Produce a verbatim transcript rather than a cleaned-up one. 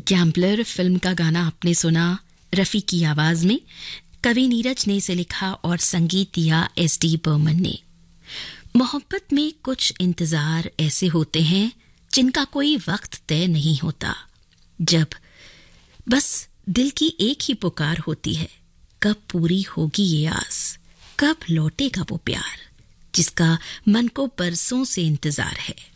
Gambler film का गाना आपने सुना रफ़ी की आवाज में। कवि नीरज ने इसे लिखा और संगीत दिया एस डी बर्मन ने। मोहब्बत में कुछ इंतजार ऐसे होते हैं जिनका कोई वक्त तय नहीं होता, जब बस दिल की एक ही पुकार होती है, कब पूरी होगी ये आस, कब लौटेगा वो प्यार जिसका मन को बरसों से इंतजार है।